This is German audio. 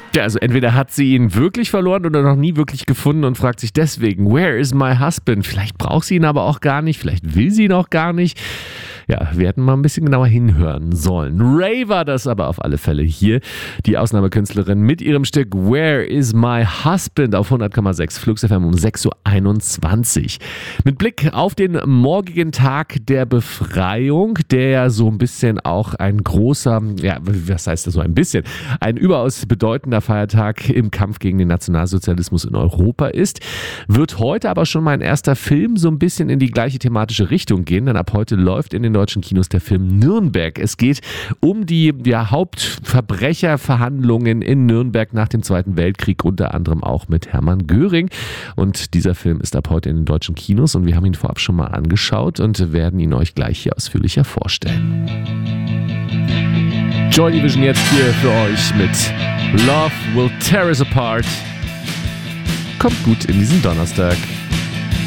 Ja, also entweder hat sie ihn wirklich verloren oder noch nie wirklich gefunden und fragt sich deswegen, where is my husband? Vielleicht braucht sie ihn aber auch gar nicht, vielleicht will sie ihn auch gar nicht. Ja, wir hätten mal ein bisschen genauer hinhören sollen. Ray war das aber auf alle Fälle hier. Die Ausnahmekünstlerin mit ihrem Stück Where is my husband auf 100,6 Flux FM um 6.21 Uhr. Mit Blick auf den morgigen Tag der Befreiung, der ja so ein bisschen auch ein großer, ja, was heißt das so ein bisschen, ein überaus bedeutender Feiertag im Kampf gegen den Nationalsozialismus in Europa ist, wird heute aber schon mal ein erster Film so ein bisschen in die gleiche thematische Richtung gehen, denn ab heute läuft in den deutschen Kinos der Film Nürnberg. Es geht um die Hauptverbrecherverhandlungen in Nürnberg nach dem Zweiten Weltkrieg, unter anderem auch mit Hermann Göring. Und dieser Film ist ab heute in den deutschen Kinos und wir haben ihn vorab schon mal angeschaut und werden ihn euch gleich hier ausführlicher vorstellen. Joy Division jetzt hier für euch mit Love Will Tear Us Apart. Kommt gut in diesen Donnerstag.